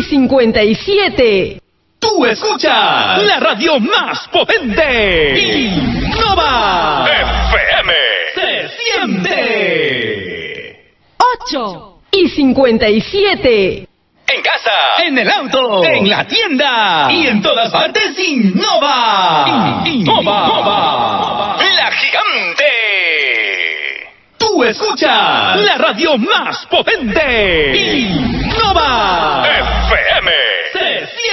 57. Tú escuchas la radio más potente. Innova FM. Se siente. 8 y 57. En casa, en el auto, en la tienda y en todas partes. Innova. Innova. La gigante. Tú escuchas la radio más potente. Innova FM.